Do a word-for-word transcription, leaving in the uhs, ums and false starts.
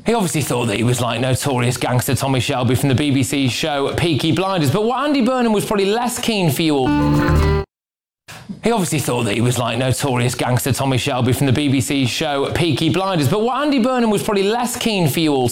He obviously thought that he was like notorious gangster Tommy Shelby from the B B C show Peaky Blinders, but what Andy Burnham was probably less keen for you all... He obviously thought that he was like notorious gangster Tommy Shelby from the B B C show Peaky Blinders, but what Andy Burnham was probably less keen for you all